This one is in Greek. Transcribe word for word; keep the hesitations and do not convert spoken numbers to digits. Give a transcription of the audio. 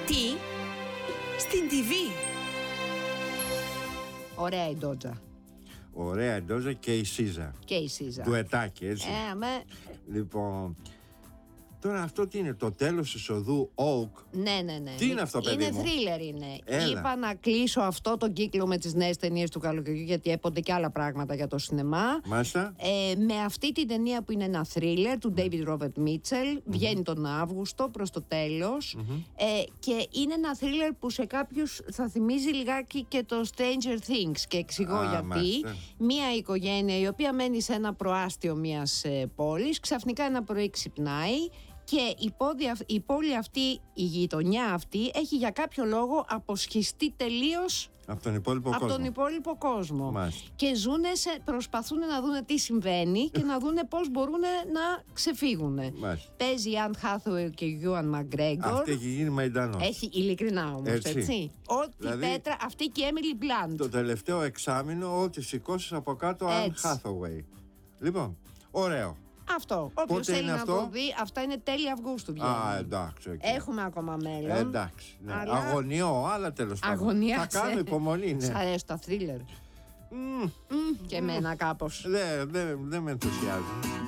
Τι? Στην τι βι. Ωραία η Ντότζα. Ωραία η Ντότζα και η Σίζα. Και η Σίζα. Ντουετάκι, έτσι. Ε, με... Λοιπόν, τώρα αυτό τι είναι, το τέλος της οδού Oak? Ναι, ναι, ναι. Τι είναι αυτό, παιδί είναι μου? Είναι thriller είναι. Έλα. Είπα να κλείσω αυτό το κύκλο με τις νέες ταινίες του καλοκαιριού, γιατί έπονται και άλλα πράγματα για το σινεμά. Μάλιστα. Ε, με αυτή την ταινία που είναι ένα thriller του David Robert Mitchell, mm-hmm. βγαίνει τον Αύγουστο προς το τέλος. Mm-hmm. ε, και είναι ένα thriller που σε κάποιους θα θυμίζει λιγάκι και το Stranger Things, και εξηγώ Α, γιατί. μάλιστα. Μία οικογένεια η οποία μένει σε ένα προάστιο μιας ε, πόλης, ξαφνικά ένα πρωί ξυπνάει και η, πόδια, η πόλη αυτή, η γειτονιά αυτή έχει για κάποιο λόγο αποσχιστεί τελείως από τον υπόλοιπο από κόσμο. τον υπόλοιπο κόσμο. Μάλιστα. Και ζουνε σε, προσπαθούν να δουν τι συμβαίνει και να δουν πώς μπορούν να ξεφύγουν. Μάλιστα. Παίζει η Anne Hathaway και η Ewan McGregor. Αυτή έχει γίνει μαϊντανός. Έχει ειλικρινά όμως, έτσι. έτσι. Ό,τι δηλαδή, πέτρα, αυτή και η Emily Blunt. Το τελευταίο εξάμηνο, ό,τι σηκώσεις από κάτω, Anne Hathaway. Λοιπόν, ωραίο. Αυτό. Όποιος θέλει να αυτό? το δει, αυτά είναι τέλη Αυγούστου βγαίνει. Α, εντάξει. Okay. Έχουμε ακόμα μέλλον. Ε, εντάξει. Ναι. Αλλά... Αγωνιώ, αλλά τέλος πάντων. Αγωνία. Θα κάνω υπομονή, ναι. Σ' αρέσουν τα θρίλερ. Mm. Mm, και εμένα κάπως. Δεν δε, δε με ενθουσιάζει.